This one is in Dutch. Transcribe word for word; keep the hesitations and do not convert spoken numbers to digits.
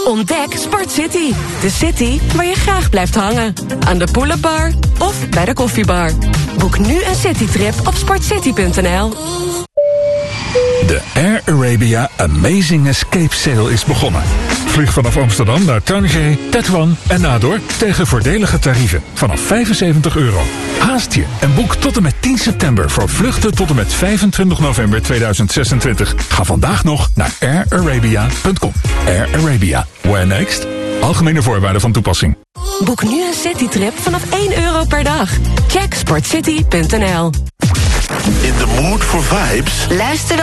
Ontdek Sport City. De city waar je graag blijft hangen. Aan de pull-up bar of bij de koffiebar. Boek nu een citytrip op sportcity punt n l. De Air Arabia Amazing Escape Sale is begonnen. Vlieg vanaf Amsterdam naar Tanger, Tetuan en Nador tegen voordelige tarieven vanaf vijfenzeventig euro. Haast je en boek tot en met tien september voor vluchten tot en met vijfentwintig november tweeduizend zesentwintig. Ga vandaag nog naar air arabia punt com. Air Arabia. Where next? Algemene voorwaarden van toepassing. Boek nu een citytrip vanaf één euro per dag. Check sportcity punt n l. In the mood for vibes? Luister